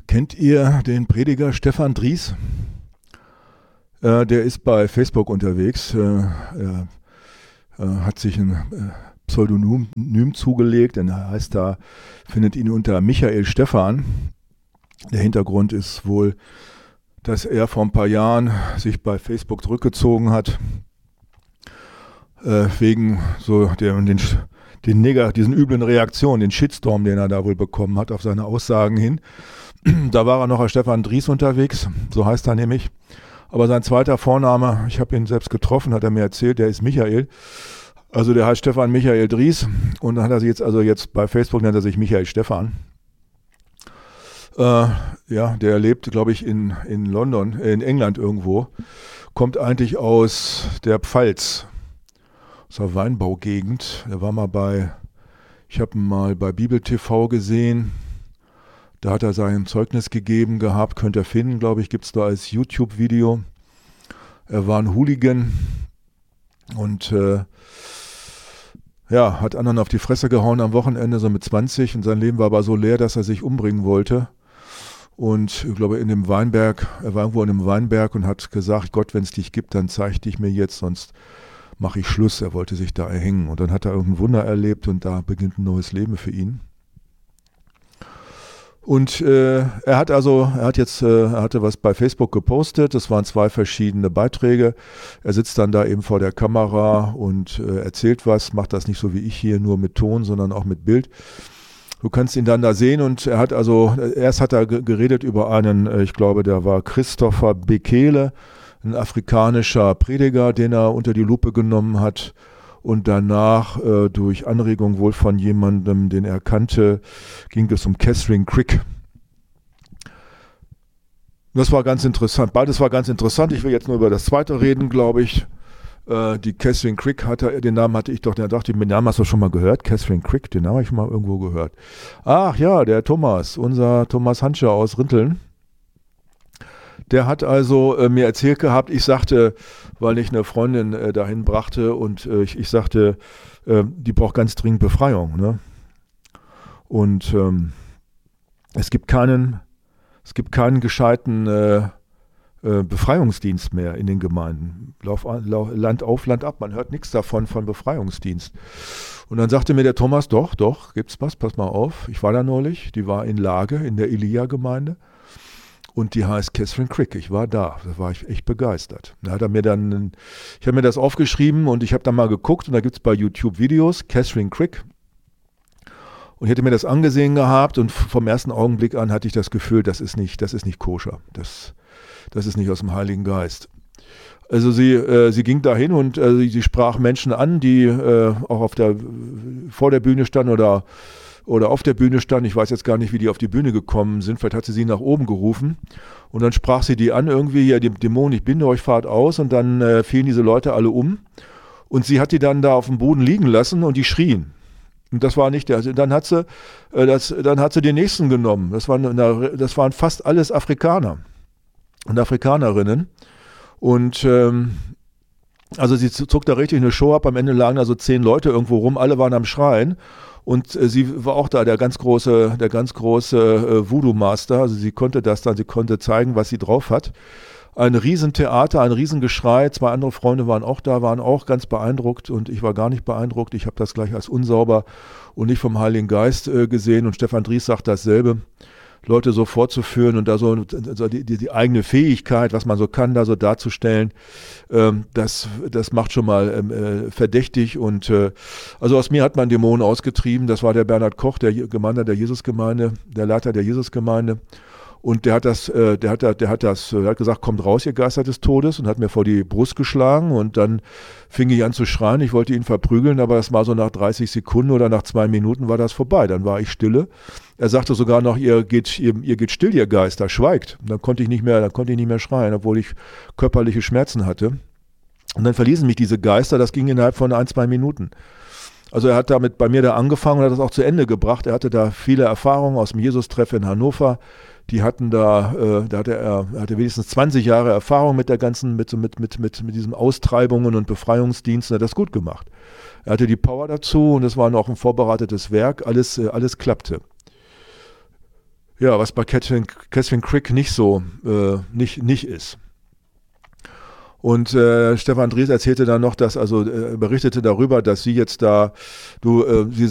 Kennt ihr den Prediger Stefan Dries? Der ist bei Facebook unterwegs. Er hat sich ein Pseudonym zugelegt, denn er heißt da, findet ihn unter Michael Stephan. Der Hintergrund ist wohl, dass er vor ein paar Jahren sich bei Facebook zurückgezogen hat, wegen so diesen üblen Reaktionen, den Shitstorm, den er da wohl bekommen hat auf seine Aussagen hin. Da war er noch als Stefan Dries unterwegs, so heißt er nämlich. Aber sein zweiter Vorname, ich habe ihn selbst getroffen, hat er mir erzählt, der ist Michael. Also der heißt Stefan Michael Dries und dann hat er sich jetzt bei Facebook nennt er sich Michael Stephan. Der lebt, glaube ich, in London, in England irgendwo. Kommt eigentlich aus der Pfalz, aus der Weinbaugegend. Er war ich habe ihn mal bei Bibel TV gesehen. Da hat er sein Zeugnis gegeben gehabt, könnt ihr finden, glaube ich, gibt es da als YouTube-Video. Er war ein Hooligan und hat anderen auf die Fresse gehauen am Wochenende, so mit 20. Und sein Leben war aber so leer, dass er sich umbringen wollte. Und ich glaube, er war irgendwo in einem Weinberg und hat gesagt, Gott, wenn es dich gibt, dann zeig dich mir jetzt, sonst mache ich Schluss. Er wollte sich da erhängen. Und dann hat er irgendein Wunder erlebt und da beginnt ein neues Leben für ihn. Und er hatte was bei Facebook gepostet, das waren 2 verschiedene Beiträge. Er sitzt dann da eben vor der Kamera und erzählt was, macht das nicht so wie ich hier, nur mit Ton, sondern auch mit Bild. Du kannst ihn dann da sehen und erst hat er geredet über einen, ich glaube, der war Christopher Bekele, ein afrikanischer Prediger, den er unter die Lupe genommen hat. Und danach, durch Anregung wohl von jemandem, den er kannte, ging es um Catherine Crick. Das war ganz interessant. Beides war ganz interessant. Ich will jetzt nur über das zweite reden, glaube ich. Die Catherine Crick den Namen hatte ich doch, den Namen hast du schon mal gehört. Catherine Crick, den Namen habe ich mal irgendwo gehört. Ach ja, der Thomas, unser Thomas Hantscher aus Rinteln. Der hat also mir erzählt gehabt, ich sagte, weil ich eine Freundin dahin brachte und ich sagte, die braucht ganz dringend Befreiung. Ne? Und es gibt keinen gescheiten Befreiungsdienst mehr in den Gemeinden. Land auf, Land ab, man hört nichts davon von Befreiungsdienst. Und dann sagte mir der Thomas, doch, gibt's was, pass mal auf. Ich war da neulich, die war in Lage in der Elia-Gemeinde. Und die heißt Catherine Crick. Ich war da war ich echt begeistert. Da hat er mir ich habe mir das aufgeschrieben und ich habe dann mal geguckt und da gibt es bei YouTube Videos, Catherine Crick. Und ich hätte mir das angesehen gehabt und vom ersten Augenblick an hatte ich das Gefühl, das ist nicht koscher. Das ist nicht aus dem Heiligen Geist. Also sie ging dahin und sie sprach Menschen an, die auch vor der Bühne standen oder auf der Bühne stand. Ich weiß jetzt gar nicht, wie die auf die Bühne gekommen sind. Vielleicht hat sie nach oben gerufen. Und dann sprach sie die an, irgendwie, ja, die Dämonen, ich binde euch, fahrt aus. Und dann fielen diese Leute alle um. Und sie hat die dann da auf dem Boden liegen lassen und die schrien. Und das war nicht dann hat sie den nächsten genommen. Das waren fast alles Afrikaner und Afrikanerinnen. Und also sie zog da richtig eine Show ab. Am Ende lagen da so 10 Leute irgendwo rum. Alle waren am Schreien. Und sie war auch da, der ganz große Voodoo-Master. Also sie konnte zeigen, was sie drauf hat. Ein Riesentheater, ein Riesengeschrei. 2 andere Freunde waren auch da, waren auch ganz beeindruckt und ich war gar nicht beeindruckt. Ich habe das gleich als unsauber und nicht vom Heiligen Geist gesehen. Und Stefan Dries sagt dasselbe. Leute so vorzuführen und da so die eigene Fähigkeit, was man so kann, da so darzustellen, das macht schon mal verdächtig und also aus mir hat man Dämonen ausgetrieben. Das war der Bernhard Koch, der Leiter der Jesusgemeinde. Und der hat gesagt, kommt raus, ihr Geister des Todes, und hat mir vor die Brust geschlagen und dann fing ich an zu schreien. Ich wollte ihn verprügeln, aber das war so nach 30 Sekunden oder nach 2 Minuten war das vorbei. Dann war ich stille. Er sagte sogar noch, ihr geht still, ihr Geister, schweigt. Und dann konnte ich nicht mehr schreien, obwohl ich körperliche Schmerzen hatte. Und dann verließen mich diese Geister, das ging innerhalb von 1-2 Minuten. Also er hat damit bei mir da angefangen und hat das auch zu Ende gebracht. Er hatte da viele Erfahrungen aus dem Jesus-Treff in Hannover. Die hatten er hatte wenigstens 20 Jahre Erfahrung mit diesen Austreibungen und Befreiungsdiensten. Er hat das gut gemacht. Er hatte die Power dazu und es war noch ein vorbereitetes Werk. Alles klappte. Ja, was bei Catherine Crick nicht so, nicht ist. Und Stefan Drees erzählte dann noch, dass, berichtete darüber, dass sie jetzt da, sie